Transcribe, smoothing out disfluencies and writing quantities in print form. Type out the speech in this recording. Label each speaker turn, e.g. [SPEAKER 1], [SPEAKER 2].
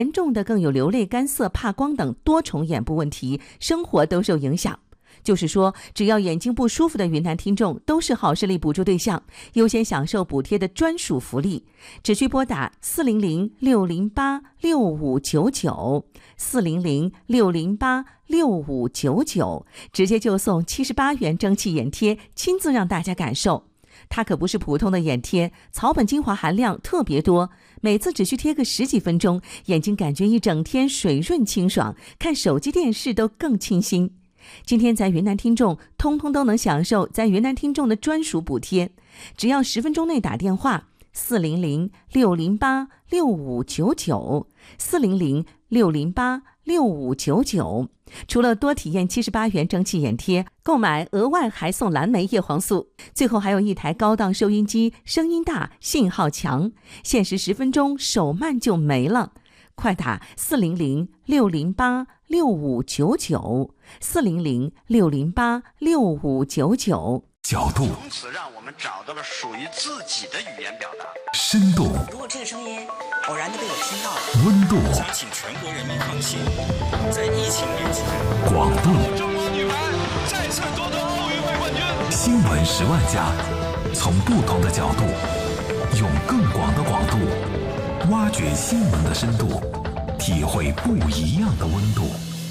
[SPEAKER 1] 严重的更有流泪、干涩、怕光等多重眼部问题，生活都受影响。就是说，只要眼睛不舒服的云南听众都是好视力补助对象，优先享受补贴的专属福利。只需拨打400-608-6599，400-608-6599，直接就送78元蒸汽眼贴，亲自让大家感受。它可不是普通的眼贴，草本精华含量特别多，每次只需贴个10几分钟，眼睛感觉一整天水润清爽，看手机电视都更清新。今天在云南听众通通都能享受在云南听众的专属补贴，只要10分钟内打电话400-608-6599，400-608-6599，除了多体验78元蒸汽眼贴，购买额外还送蓝莓叶黄素，最后还有一台高档收音机，声音大，信号强，限时10分钟，手慢就没了。快打400-608-6599，400-608-6599。
[SPEAKER 2] 角度，
[SPEAKER 3] 从此让我们找到了属于自己的语言表达。
[SPEAKER 2] 深度，
[SPEAKER 4] 如果这个声音偶然的被我听到了，
[SPEAKER 2] 温度，
[SPEAKER 5] 想请全国人民放心，在疫情面前，
[SPEAKER 2] 广度，
[SPEAKER 6] 中国女排再次夺得奥运会冠军。
[SPEAKER 2] 新闻10万加，从不同的角度，用更广的广度，挖掘新闻的深度，体会不一样的温度。